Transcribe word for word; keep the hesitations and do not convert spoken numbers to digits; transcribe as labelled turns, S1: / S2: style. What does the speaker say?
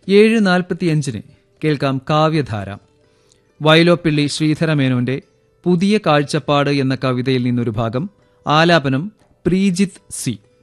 S1: ഏഴ് നാൽപ്പത്തിയഞ്ചിന് കേൾക്കാം കാവ്യധാര. വയലോപ്പിള്ളി ശ്രീധരമേനോന്റെ പുതിയ കാഴ്ചപ്പാട് എന്ന കവിതയിൽ നിന്നൊരു ഭാഗം. ആലാപനം പ്രീജിത്ത് സി.